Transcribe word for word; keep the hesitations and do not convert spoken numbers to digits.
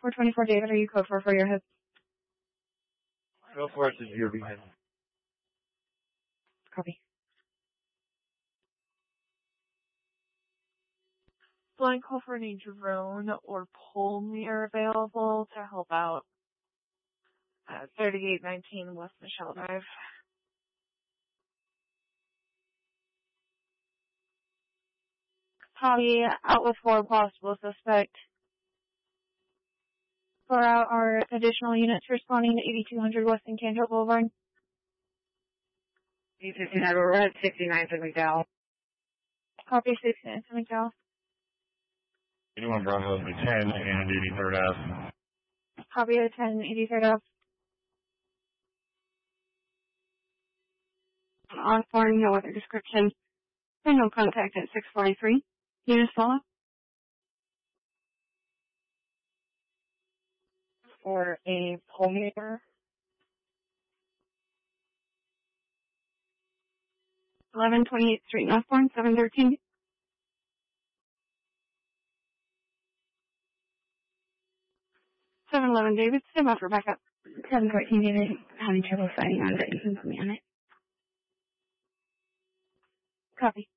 four twenty-four David, are you code four for your head? Go for it, your behind. Copy. Blind call for any drone or Polmir available to help out. Uh, thirty-eight nineteen West Michelle Drive. Copy, out with four possible suspect. Four out are additional units responding to eighty-two hundred West Cantrell Boulevard. D fifty-nine, we're at sixty-nine to McDowell. Copy, sixty-nine to McDowell. eighty-one Bravo, ten and eighty-third Ave. Copy, ten, eighty-third Ave. Osborne, no other description. And no contact at six forty-three. Units follow. For a Polmir. eleven twenty-eighth Street, Osborne, seven thirteen. seven eleven David, stand by for backup. seven fourteen David, having trouble finding on it. You can put me on it. Copy.